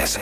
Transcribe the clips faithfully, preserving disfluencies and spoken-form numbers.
Ez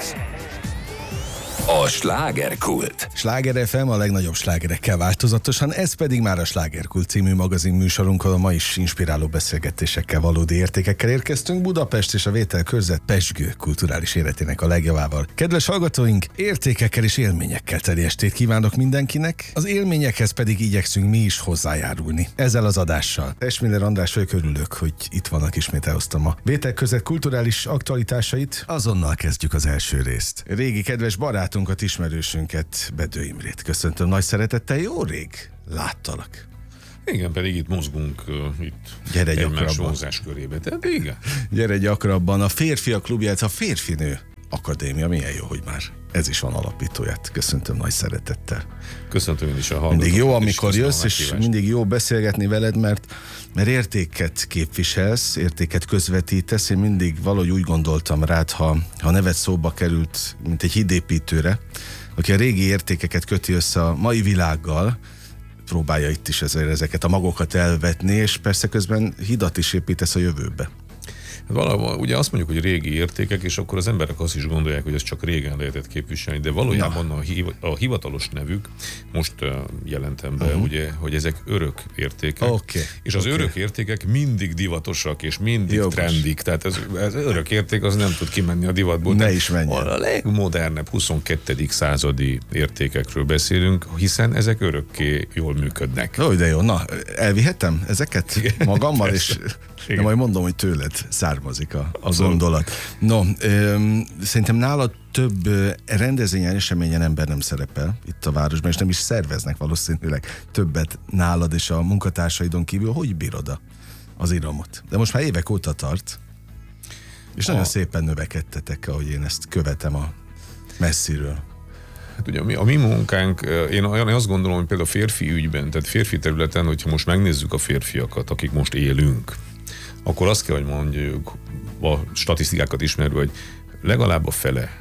a Slágerkult. Sláger ef em a legnagyobb slágerekkel változatosan, ez pedig már a Slágerkult című magazin műsorunk, ahol ma is inspiráló beszélgetésekkel, valódi értékekkel érkeztünk Budapest és a vételkörzet pezsgő kulturális életének a legjavával. Kedves hallgatóink, értékekkel és élményekkel teli estét kívánok mindenkinek, az élményekhez pedig igyekszünk mi is hozzájárulni. Ezzel az adással. Esmiller András vagyok, örülök, hogy itt vannak, ismét elhoztam a vételkörzet kulturális aktualitásait. Azonnal kezdjük az első részt. Régi kedves barátunkat, ismerősünket, Bedő Imrét köszöntöm nagy szeretettel, jó rég láttalak. Igen, pedig itt mozgunk, uh, itt Gyere egymás vonzás körébe. Tehát igen. Gyere gyakrabban. A Férfiak Klubja, ez a Férfinő Akadémia, milyen jó, hogy már ez is van alapítóját. Köszöntöm nagy szeretettel. Köszöntöm én is a hallgatókat. Mindig jó, amikor jössz, és mindig jó beszélgetni veled, mert, mert értéket képviselsz, értéket közvetítesz. Én mindig valahogy úgy gondoltam rád, ha, ha neved szóba került, mint egy hídépítőre, aki a régi értékeket köti össze a mai világgal, próbálja itt is ezeket a magokat elvetni, és persze közben hidat is építesz a jövőbe. Valahol, ugye azt mondjuk, hogy régi értékek, és akkor az emberek azt is gondolják, hogy ezt csak régen lehetett képviselni, de valójában a, hiv, a hivatalos nevük, most uh, jelentem be, uh-huh. ugye, hogy ezek örök értékek, okay. és az okay. örök értékek mindig divatosak, és mindig Jogos. trendik, tehát ez, ez örök érték, az nem tud kimenni a divatból. Ne is menjen. A legmodernebb huszonkettedik századi értékekről beszélünk, hiszen ezek örökké jól működnek. Ó, de jó, na, elvihetem ezeket magammal, és de majd mondom, hogy tőled származik a, a gondolat. No, öm, szerintem nálad több rendezvényen, eseményen ember nem szerepel itt a városban, és nem is szerveznek valószínűleg többet nálad és a munkatársaidon kívül. Hogy bírod az iramot? De most már évek óta tart, és a... nagyon szépen növekedtetek, ahogy én ezt követem a messziről. Hát ugye a mi, a mi munkánk, én azt gondolom, hogy például a férfi ügyben, tehát férfi területen, hogyha most megnézzük a férfiakat, akik most élünk, akkor azt kell, hogy mondjuk, a statisztikákat ismerve, hogy legalább a fele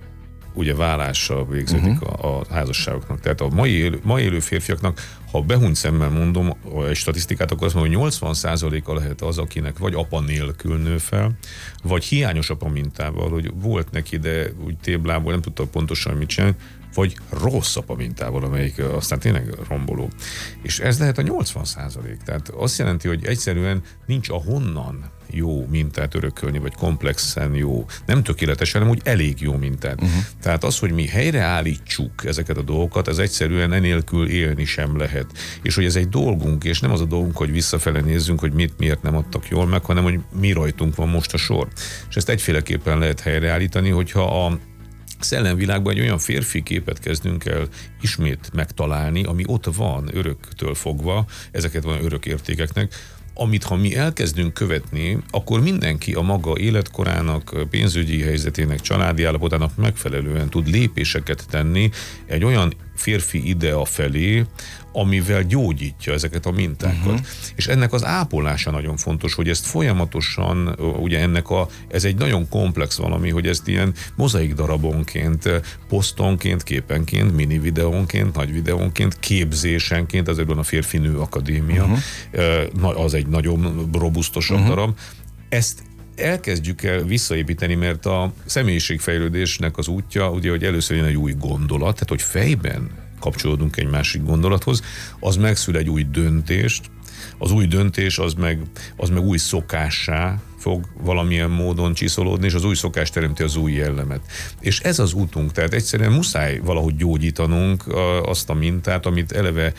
ugye vállással végződik uh-huh. a, a házasságoknak. Tehát a mai élő, mai élő férfiaknak, ha behunyt szemmel mondom egy statisztikát, akkor azt mondom, hogy nyolcvan százaléka lehet az, akinek vagy apa nélkül nő fel, vagy hiányos apa mintával, hogy volt neki, de úgy téblából nem tudta pontosan mit csinálni, vagy rossz apa mintával, amelyik aztán tényleg romboló. És ez lehet a nyolcvan százalék. Tehát azt jelenti, hogy egyszerűen nincs ahonnan jó mintát örökölni, vagy komplexen jó, nem tökéletesen, hanem úgy elég jó mintát. Uh-huh. Tehát az, hogy mi helyreállítsuk ezeket a dolgokat, ez egyszerűen enélkül élni sem lehet. És hogy ez egy dolgunk, és nem az a dolgunk, hogy visszafele nézzünk, hogy mit miért nem adtak jól meg, hanem hogy mi rajtunk van most a sor. És ezt egyféleképpen lehet helyreállítani, hogyha a szellemvilágban egy olyan férfi képet kezdünk el ismét megtalálni, ami ott van öröktől fogva, ezeket van örök értékeknek, amit ha mi elkezdünk követni, akkor mindenki a maga életkorának, pénzügyi helyzetének, családi állapotának megfelelően tud lépéseket tenni egy olyan férfi idea felé, amivel gyógyítja ezeket a mintákat. Uh-huh. És ennek az ápolása nagyon fontos, hogy ezt folyamatosan, ugye ennek a, ez egy nagyon komplex valami, hogy ezt ilyen mozaik darabonként, posztonként, képenként, mini videónként, nagy videónként, képzésenként, azért van a Férfinő Akadémia, uh-huh. az egy nagyon robusztosabb uh-huh. darab. Ezt elkezdjük el visszaépíteni, mert a személyiségfejlődésnek az útja, ugye, hogy először jön egy új gondolat, tehát hogy fejben kapcsolódunk egy másik gondolathoz, az megszül egy új döntést, az új döntés az meg, az meg új szokássá fog valamilyen módon csiszolódni, és az új szokás teremti az új jellemet. És ez az útunk, tehát egyszerűen muszáj valahogy gyógyítanunk azt a mintát, amit eleve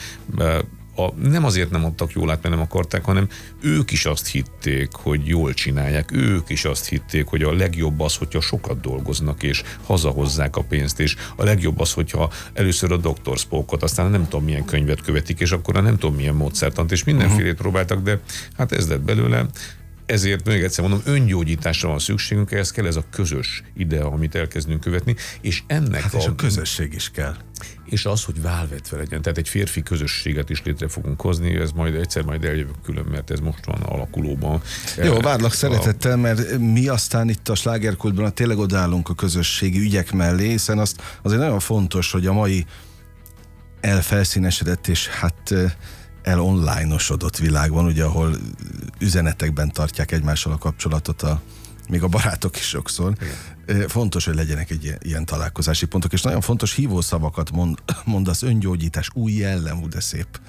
A, nem azért nem adtak jól át, mert nem akarták, hanem ők is azt hitték, hogy jól csinálják, ők is azt hitték, hogy a legjobb az, hogyha sokat dolgoznak, és hazahozzák a pénzt, és a legjobb az, hogyha először a doktor Spockot, aztán nem tudom milyen könyvet követik, és akkor nem tudom milyen módszertant, és mindenfélét uh-huh. próbáltak, de hát ez lett belőle. Ezért még egyszer mondom, öngyógyításra van szükségünk, ehhez kell ez a közös idea, amit elkezdünk követni, és ennek hát a... és a közösség is kell. És az, hogy válvetve legyen. Tehát egy férfi közösséget is létre fogunk hozni, ez majd egyszer majd eljövök külön, mert ez most van alakulóban. Jó, várlak a... szeretettel, mert mi aztán itt a Slágerkultban tényleg odállunk a közösségi ügyek mellé, hiszen azt azért nagyon fontos, hogy a mai elfelszínesedett és hát el online-osodott világban, ugye, ahol üzenetekben tartják egymással a kapcsolatot a még a barátok is sokszor. Igen. Fontos, hogy legyenek egy ilyen, ilyen találkozási pontok, és nagyon fontos hívószavakat mond, mondasz, öngyógyítás, új jellem, de szép.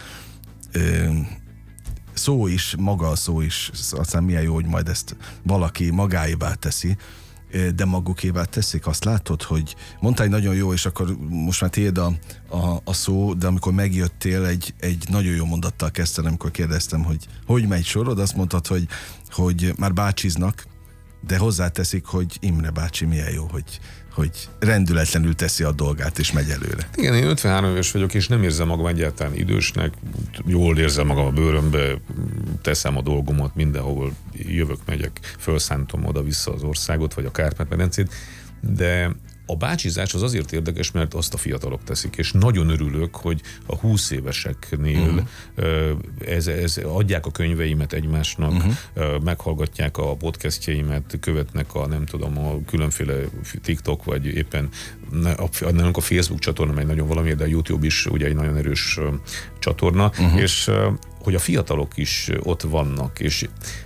Szó is, maga a szó is, aztán milyen jó, hogy majd ezt valaki magáévá teszi, de magukévá teszik. Azt látod, hogy mondtál egy nagyon jó, és akkor most már tiéd a, a, a szó, de amikor megjöttél, egy, egy nagyon jó mondattal kezdtem, amikor kérdeztem, hogy hogy megy sorod, azt mondtad, hogy, hogy már bácsiznak, de hozzáteszik, hogy Imre bácsi milyen jó, hogy, hogy rendületlenül teszi a dolgát, és megy előre. Igen, én ötvenhárom éves vagyok, és nem érzem magam egyáltalán idősnek, jól érzem magam a bőrömbe, teszem a dolgomat mindenhol, jövök, megyek, felszántom oda-vissza az országot, vagy a Kárpát-medencét, de a bácsizás az azért érdekes, mert azt a fiatalok teszik, és nagyon örülök, hogy a húsz éveseknél uh-huh. ez, ez, adják a könyveimet egymásnak, uh-huh. meghallgatják a podcastjeimet, követnek a nem tudom, a különféle TikTok, vagy éppen nálunk a Facebook csatorna, mely nagyon valami, de a YouTube is ugye egy nagyon erős csatorna, uh-huh. és hogy a fiatalok is ott vannak, és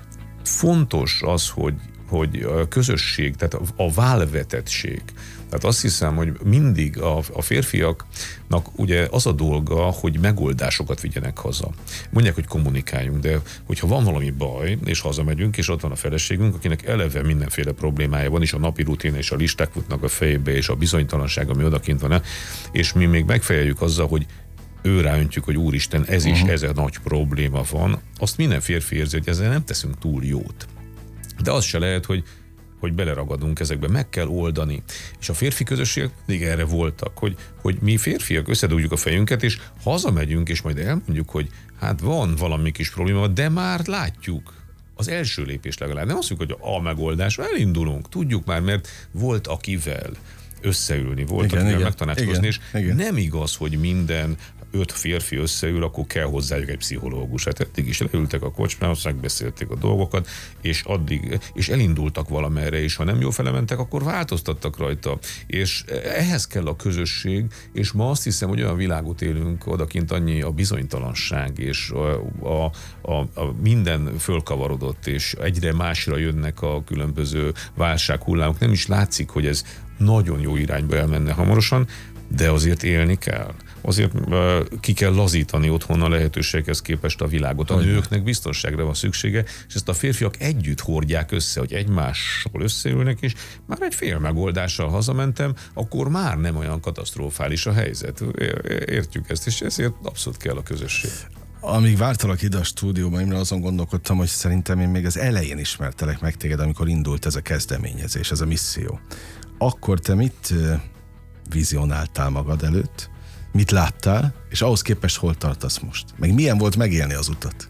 fontos az, hogy hogy a közösség, tehát a válvetettség. Tehát azt hiszem, hogy mindig a, a férfiaknak ugye az a dolga, hogy megoldásokat vigyenek haza. Mondják, hogy kommunikáljunk, de hogyha van valami baj, és hazamegyünk, és ott van a feleségünk, akinek eleve mindenféle problémája van, és a napi rutin, és a listák futnak a fejébe, és a bizonytalanság, ami odakint van, és mi még megfejeljük azzal, hogy ő ráöntjük, hogy úristen, ez is, uh-huh. ez egy nagy probléma van, azt minden férfi érzi, hogy ezzel nem teszünk túl jót. De az se lehet, hogy, hogy beleragadunk ezekbe, meg kell oldani. És a férfi közösségek mindig erre voltak, hogy, hogy mi férfiak összedugjuk a fejünket, és hazamegyünk, és majd elmondjuk, hogy hát van valami kis probléma, de már látjuk. Az első lépés legalább. Nem azt mondjuk, hogy a megoldás, elindulunk, tudjuk már, mert volt akivel összeülni, volt igen, akivel igen, megtanácskozni, igen, és igen. Nem igaz, hogy minden öt férfi összeül, akkor kell hozzájuk egy pszichológus. Hát eddig is leültek a kocsmához, megbeszélték a dolgokat, és addig, és elindultak valamerre, és ha nem jó felementek, akkor változtattak rajta. És ehhez kell a közösség, és ma azt hiszem, hogy olyan világot élünk, odakint annyi a bizonytalanság, és a, a, a, a minden fölkavarodott, és egyre másra jönnek a különböző válsághullámok. Nem is látszik, hogy ez nagyon jó irányba elmenne hamarosan, de azért élni kell. Azért uh, ki kell lazítani otthon a lehetőséghez képest a világot. A nőknek biztonságra van szüksége, és ezt a férfiak együtt hordják össze, hogy egymással összeülnek, és már egy fél megoldással hazamentem, akkor már nem olyan katasztrofális a helyzet. Értjük ezt, és ezért abszolút kell a közösség. Amíg vártalak ide a stúdióban, Imre, azon gondolkodtam, hogy szerintem én még az elején ismertelek meg téged, amikor indult ez a kezdeményezés, ez a misszió. Akkor te mit vizionáltál magad előtt? Mit láttál, és ahhoz képest hol tartasz most? Meg milyen volt megélni az utat?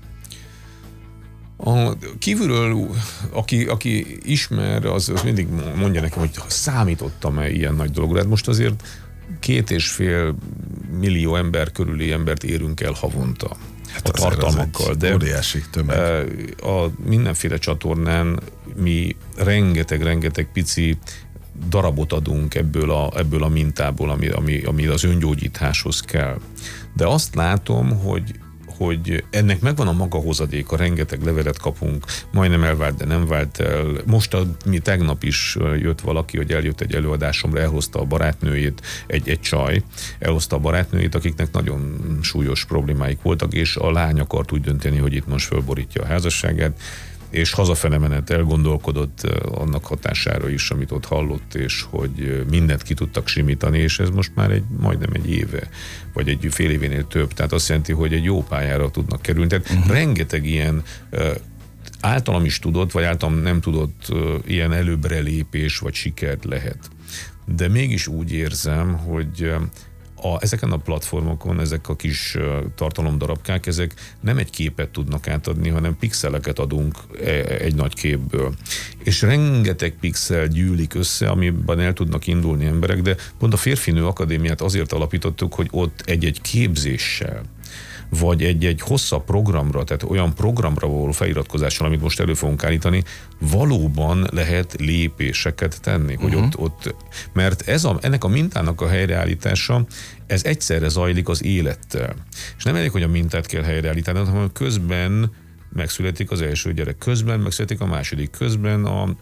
A kívülről, aki, aki ismer, az, az mindig mondja nekem, hogy számítottam-e ilyen nagy dologra. Hát most azért két és fél millió ember körüli embert érünk el havonta. Hát a tartalmakkal, de óriási tömeg. A mindenféle csatornán mi rengeteg-rengeteg pici darabot adunk ebből a, ebből a mintából, ami, ami, ami az öngyógyításhoz kell. De azt látom, hogy hogy ennek megvan a maga hozadéka, rengeteg levelet kapunk, majdnem elvált, de nem vált el. Most a, mi tegnap is jött valaki, hogy eljött egy előadásomra, elhozta a barátnőjét, egy, egy csaj, elhozta a barátnőjét, akiknek nagyon súlyos problémáik voltak, és a lány akart úgy dönteni, hogy itt most fölborítja a házasságát, és hazafele menet elgondolkodott annak hatására is, amit ott hallott, és hogy mindent ki tudtak simítani, és ez most már egy majdnem egy éve, vagy egy fél événél több. Tehát azt jelenti, hogy egy jó pályára tudnak kerülni. Tehát uh-huh. rengeteg ilyen általam is tudott, vagy általam nem tudott ilyen előbbre lépés, vagy sikert lehet. De mégis úgy érzem, hogy A, ezeken a platformokon ezek a kis uh, tartalomdarabkák, ezek nem egy képet tudnak átadni, hanem pixeleket adunk e, egy nagy képből. És rengeteg pixel gyűlik össze, amiben el tudnak indulni emberek, de pont a Férfinő Akadémiát azért alapítottuk, hogy ott egy-egy képzéssel, vagy egy-egy hosszabb programra, tehát olyan programra való feliratkozással, amit most elő fogunk állítani, valóban lehet lépéseket tenni, hogy uh-huh. ott, ott, mert ez a, ennek a mintának a helyreállítása, ez egyszerre zajlik az élettel. És nem elég, hogy a mintát kell helyreállítani, hanem közben megszületik az első gyerek, közben megszületik a második, közben a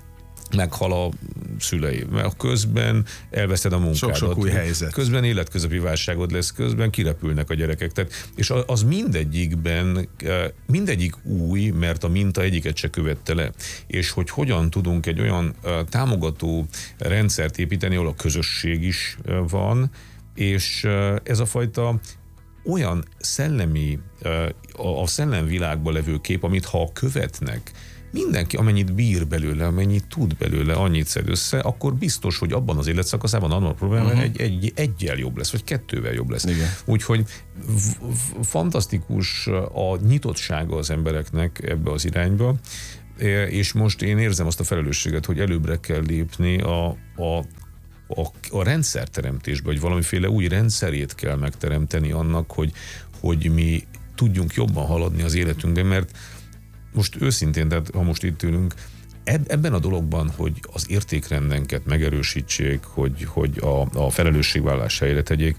meghal a szülei, mert közben elveszted a munkádat. Sok-sok új helyzet. Közben életközepi válságod lesz, közben kirepülnek a gyerekek. Tehát, és az mindegyikben, mindegyik új, mert a minta egyiket se követte le. És hogy hogyan tudunk egy olyan támogató rendszert építeni, ahol a közösség is van, és ez a fajta olyan szellemi, a szellemvilágban levő kép, amit ha követnek, mindenki, amennyit bír belőle, amennyit tud belőle, annyit szed össze, akkor biztos, hogy abban az életszakaszában annak a problémában uh-huh. egy, egy egyel jobb lesz, vagy kettővel jobb lesz. Igen. Úgyhogy fantasztikus a nyitottsága az embereknek ebbe az irányba, és most én érzem azt a felelősséget, hogy előbbre kell lépni a, a A, a rendszerteremtésbe, hogy valamiféle új rendszerét kell megteremteni annak, hogy, hogy mi tudjunk jobban haladni az életünkben, mert most őszintén, tehát ha most itt ülünk, ebben a dologban, hogy az értékrendenket megerősítsék, hogy, hogy a, a felelősségvállalás helyre tegyék,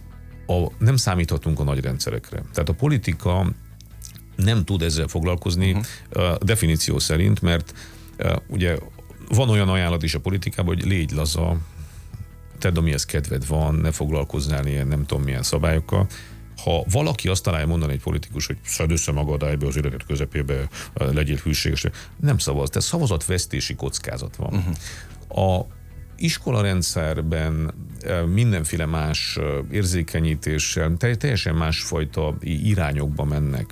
a, nem számíthatunk a nagy rendszerekre. Tehát a politika nem tud ezzel foglalkozni uh-huh. a definíció szerint, mert uh, ugye van olyan ajánlat is a politikában, hogy légy laza, tedd, amihez kedved van, ne foglalkozzál ilyen nem tudom milyen szabályokkal. Ha valaki azt találja mondani egy politikus, hogy szedd össze magad, állj be az életed közepébe, legyél hűséges, nem szavaz. Tehát szavazatvesztési kockázat van. Uh-huh. A iskolarendszerben mindenféle más érzékenyítéssel, teljesen másfajta irányokba mennek.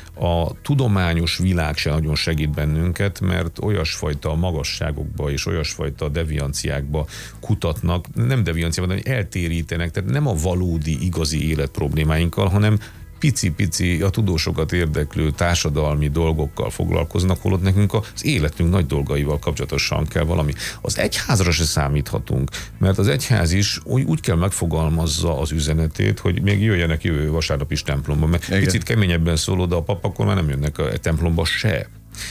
A tudományos világ se nagyon segít bennünket, mert olyasfajta magasságokba és olyasfajta devianciákba kutatnak, nem devianciában, hanem eltérítenek, tehát nem a valódi, igazi élet problémáinkkal, hanem pici-pici, a tudósokat érdeklő társadalmi dolgokkal foglalkoznak, holott nekünk az életünk nagy dolgaival kapcsolatosan kell valami. Az egyházra se számíthatunk, mert az egyház is úgy kell megfogalmazza az üzenetét, hogy még jöjjenek jövő vasárnap is templomba, mert igen. Picit keményebben szóló, de a pap akkor már nem jönnek a templomba se.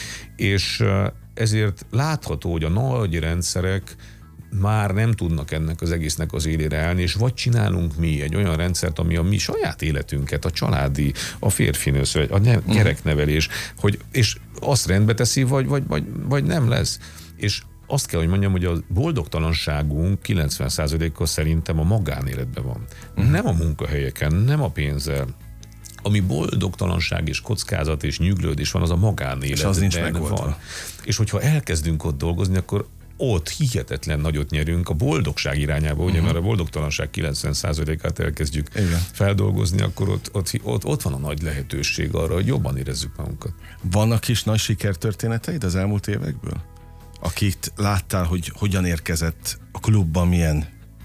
És ezért látható, hogy a nagy rendszerek már nem tudnak ennek az egésznek az élére állni, és vagy csinálunk mi egy olyan rendszert, ami a mi saját életünket, a családi, a férfinősz, a gyereknevelés, hogy, és azt rendbe teszi, vagy, vagy, vagy, vagy nem lesz. És azt kell, hogy mondjam, hogy a boldogtalanságunk kilencven százaléka szerintem a magánéletben van. Uh-huh. Nem a munkahelyeken, nem a pénzzel. Ami boldogtalanság és kockázat és nyüglődés van, az a magánéletben és az nincs van. És hogyha elkezdünk ott dolgozni, akkor ott hihetetlen nagyot nyerünk a boldogság irányába, ugye, uh-huh. mert a boldogtalanság kilencven százalékát elkezdjük igen. feldolgozni, akkor ott, ott, ott, ott van a nagy lehetőség arra, hogy jobban érezzük magunkat. Vannak is nagy sikertörténeteid az elmúlt évekből? Akit láttál, hogy hogyan érkezett a klubban, milyen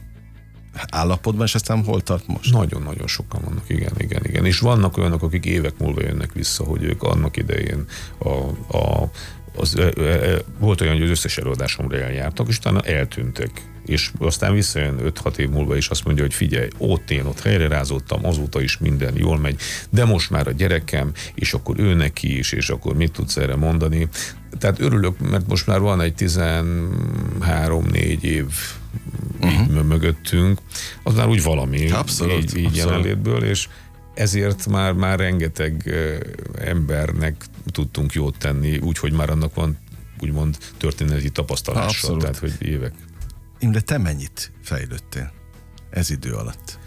állapotban, és aztán hol tart most? Nagyon-nagyon sokan vannak, igen, igen, igen. És vannak olyanok, akik évek múlva jönnek vissza, hogy ők annak idején a, a Az, e, e, volt olyan, hogy az összes előadásomra eljártak, és utána eltűntek. És aztán visszajön öt-hat év múlva, és azt mondja, hogy figyelj, ott én ott helyre rázottam, azóta is minden jól megy, de most már a gyerekem, és akkor ő neki is, és akkor mit tudsz erre mondani. Tehát örülök, mert most már van egy tizenhárom-négy év uh-huh. mögöttünk, az már úgy valami abszolút, így, így abszolút. jelenlétből, és ezért már, már rengeteg embernek tudtunk jót tenni, úgyhogy már annak van úgymond történeti tapasztalása, abszolút. Tehát hogy évek. Imre, te mennyit fejlődtél ez idő alatt?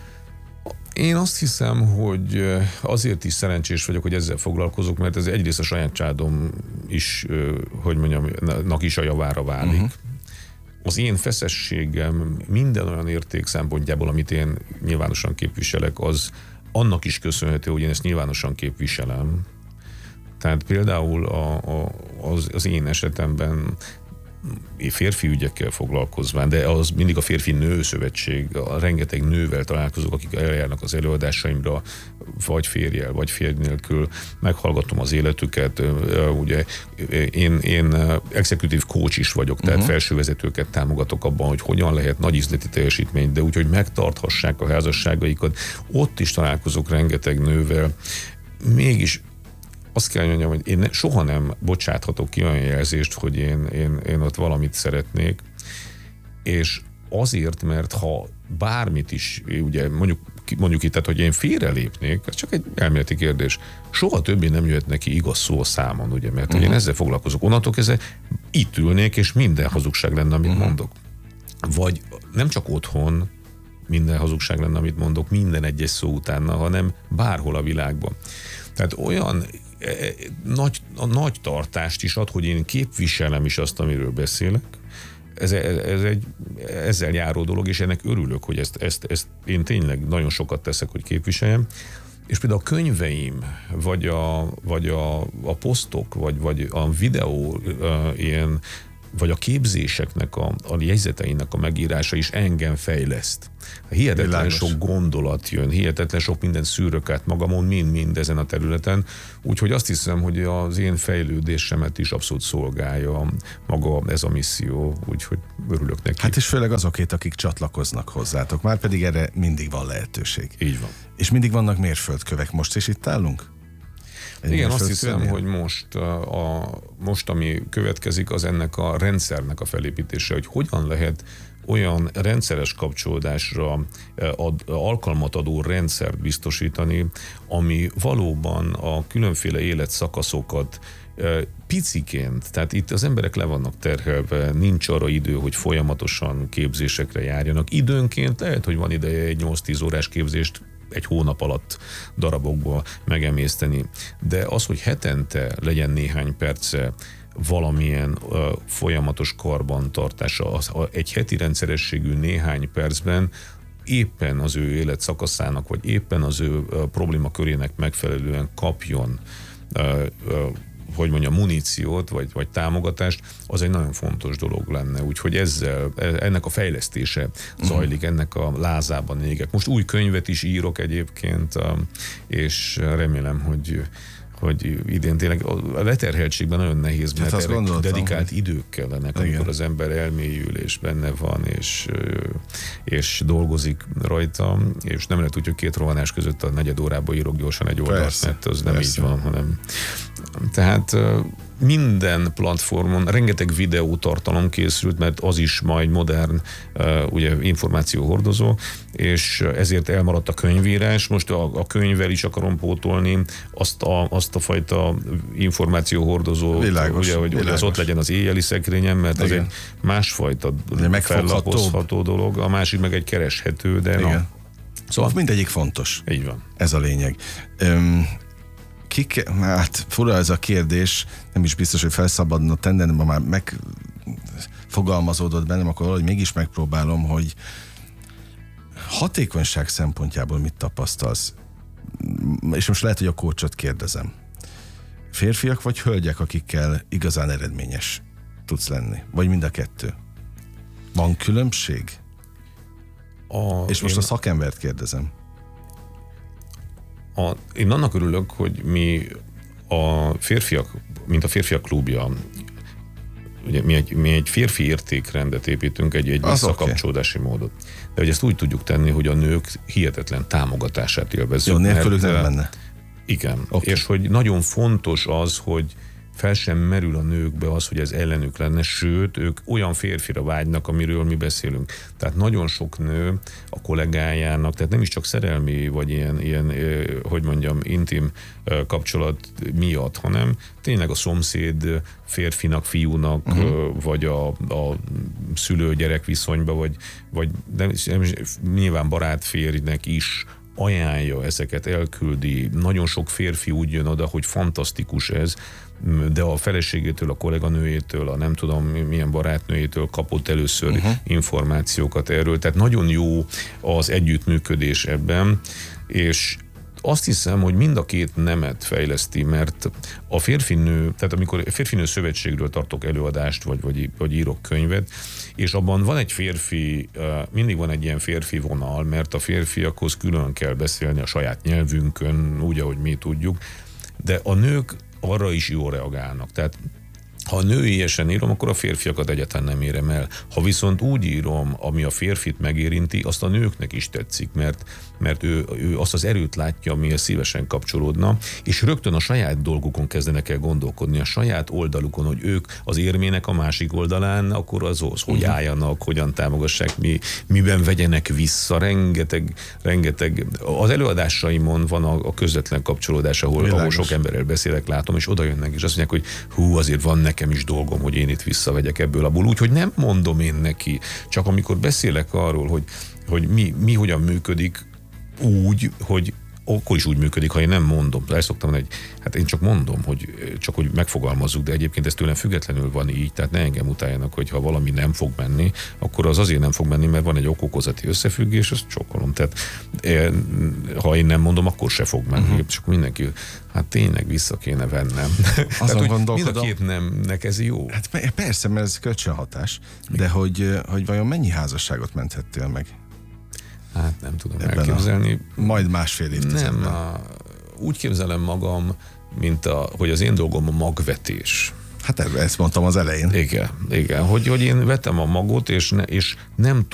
Én azt hiszem, hogy azért is szerencsés vagyok, hogy ezzel foglalkozok, mert ez egyrészt a saját családom is, hogy mondjam, nak is a javára válik. Uh-huh. Az én feszességem minden olyan érték szempontjából, amit én nyilvánosan képviselek, az annak is köszönhető, hogy én ezt nyilvánosan képviselem. Tehát például a, a, az, az én esetemben férfi ügyekkel foglalkozván, de az mindig a férfi-nő szövetség, a rengeteg nővel találkozok, akik eljárnak az előadásaimra, vagy férjel, vagy férj nélkül, meghallgatom az életüket. Ugye én, én executive coach is vagyok, tehát uh-huh. felsővezetőket támogatok abban, hogy hogyan lehet nagy üzleti teljesítményt, de úgy, hogy megtarthassák a házasságaikat. Ott is találkozok rengeteg nővel. Mégis azt kell mondjam, hogy én soha nem bocsáthatok ki olyan jelzést, hogy én, én, én ott valamit szeretnék, és azért, mert ha bármit is, ugye mondjuk, mondjuk itt, tehát, hogy én félrelépnék, ez csak egy elméleti kérdés, soha többé nem jöhet neki igaz szó a számon, ugye, mert uh-huh. én ezzel foglalkozok. Onnantól kezdve itt ülnék, és minden hazugság lenne, amit uh-huh. mondok. Vagy nem csak otthon minden hazugság lenne, amit mondok, minden egyes szó utána, hanem bárhol a világban. Tehát olyan e, nagy, a nagy tartást is ad, hogy én képviselem is azt, amiről beszélek. Ez, ez egy ezzel járó dolog, és ennek örülök, hogy ezt, ezt, ezt én tényleg nagyon sokat teszek, hogy képviseljem. És például a könyveim, vagy a, vagy a, a posztok, vagy, vagy a videó uh, ilyen, vagy a képzéseknek, a, a jegyzeteinek a megírása is engem fejleszt. Hihetetlen Világos. Sok gondolat jön, hihetetlen sok mindent szűrök át magamon, mind-mind ezen a területen, úgyhogy azt hiszem, hogy az én fejlődésemet is abszolút szolgálja maga ez a misszió, úgyhogy örülök neki. Hát és főleg azokét, akik csatlakoznak hozzátok, már pedig erre mindig van lehetőség. Így van. És mindig vannak mérföldkövek, most is itt állunk? Egy Igen, azt hiszem, hogy most, a, most, ami következik, az ennek a rendszernek a felépítése, hogy hogyan lehet olyan rendszeres kapcsolódásra ad, alkalmat adó rendszert biztosítani, ami valóban a különféle életszakaszokat piciként, tehát itt az emberek le vannak terhelve, nincs arra idő, hogy folyamatosan képzésekre járjanak. Időnként lehet, hogy van ideje egy nyolc-tíz órás képzést egy hónap alatt darabokba megemészteni. De az, hogy hetente legyen néhány perce valamilyen uh, folyamatos karbantartása, az, a, egy heti rendszerességű néhány percben éppen az ő életszakaszának, vagy éppen az ő uh, problémakörének megfelelően kapjon uh, uh, hogy mondjam, muníciót, vagy, vagy támogatást, az egy nagyon fontos dolog lenne. Úgyhogy ezzel, ennek a fejlesztése zajlik, ennek a lázában égek. Most új könyvet is írok egyébként, és remélem, hogy hogy idén tényleg a leterheltségben nagyon nehéz, mert hát erre dedikált hogy... idők kellenek, igen. Amikor az ember elmélyül, és benne van, és, és dolgozik rajta, és nem lehet úgy, hogy két rohanás között a negyed órában írok gyorsan egy oldalt, persze, mert az nem persze. Így van, hanem... Tehát minden platformon rengeteg videótartalom készült, mert az is ma egy modern ugye, információhordozó, és ezért elmaradt a könyvírás. Most a, a könyvvel is akarom pótolni azt a, azt a fajta információhordozót, világos, ugye, hogy, hogy az ott legyen az éjjeli szekrényem, mert igen. Az egy másfajta fellapozható dolog, a másik meg egy kereshető, de igen. Na. Szóval mindegyik fontos. Így van. Ez a lényeg. Öm, Kik, hát fura ez a kérdés, nem is biztos, hogy felszabadna tenni, de már megfogalmazódott bennem, akkor valahogy mégis megpróbálom, hogy hatékonyság szempontjából mit tapasztalsz? És most lehet, hogy a coachot kérdezem. Férfiak vagy hölgyek, akikkel igazán eredményes tudsz lenni? Vagy mind a kettő? Van különbség? A, És most én... a szakembert kérdezem. A, én annak örülök, hogy mi a férfiak, mint a férfiak klubja, ugye mi egy, mi egy férfi értékrendet építünk, egy, egy visszakapcsolódási okay. módot. De hogy ezt úgy tudjuk tenni, hogy a nők hihetetlen támogatását élvezzük. Jó, nélkülük nem benne. Igen, okay. És hogy nagyon fontos az, hogy fel sem merül a nőkbe az, hogy ez ellenük lenne, sőt, ők olyan férfira vágynak, amiről mi beszélünk. Tehát nagyon sok nő a kollégájának, tehát nem is csak szerelmi, vagy ilyen, ilyen hogy mondjam, intim kapcsolat miatt, hanem tényleg a szomszéd férfinak, fiúnak, uh-huh. vagy a, a szülő-gyerek viszonyba, vagy, vagy nem, nyilván barátférjnek is ajánlja ezeket, elküldi. Nagyon sok férfi úgy jön oda, hogy fantasztikus ez, de a feleségétől, a kolléganőjétől, a nem tudom milyen barátnőjétől kapott először uh-huh. információkat erről. Tehát nagyon jó az együttműködés ebben, és azt hiszem, hogy mind a két nemet fejleszti, mert a férfinő, tehát amikor a férfinő szövetségről tartok előadást, vagy, vagy, vagy írok könyvet, és abban van egy férfi, mindig van egy ilyen férfi vonal, mert a férfiakhoz külön kell beszélni a saját nyelvünkön, úgy, ahogy mi tudjuk, de a nők arra is jól reagálnak. Tehát ha a nőiesen írom, akkor a férfiakat egyáltalán nem érem el. Ha viszont úgy írom, ami a férfit megérinti, azt a nőknek is tetszik, mert, mert ő, ő azt az erőt látja, amihez szívesen kapcsolódna, és rögtön a saját dolgukon kezdenek el gondolkodni, a saját oldalukon, hogy ők az érmének a másik oldalán, akkor azhoz, hogy álljanak, hogyan támogassák, mi, miben vegyenek vissza, rengeteg, rengeteg. Az előadásaimon van a, a közvetlen kapcsolódás, ahol, ahol sok emberrel beszélek, látom, és oda jönnek, és azt mondják, hogy hú, azért van neki nekem is dolgom, hogy én itt visszavegyek ebből abból. Úgyhogy nem mondom én neki, csak amikor beszélek arról, hogy, hogy mi, mi hogyan működik úgy, hogy akkor is úgy működik, ha én nem mondom. El szoktam mondani, hogy hát én csak mondom, hogy csak hogy megfogalmazzuk, de egyébként ez tőlem függetlenül van így, tehát ne engem utáljanak, hogy ha valami nem fog menni, akkor az azért nem fog menni, mert van egy ok-okozati összefüggés, azt csokkolom. Tehát ha én nem mondom, akkor se fog menni. Uh-huh. És akkor mindenki, hát tényleg vissza kéne vennem. Tehát, hogy mind a két nemnek ez jó. Hát persze, mert ez kölcsönhatás, de hogy, hogy vajon mennyi házasságot menthettél meg? Hát nem tudom ebben elképzelni. A, majd másfél évtizedben. Nem, a, úgy képzelem magam, mint a, hogy az én dolgom a magvetés. Hát ezt mondtam az elején. Igen, igen, hogy, hogy én vetem a magot, és, ne, és nem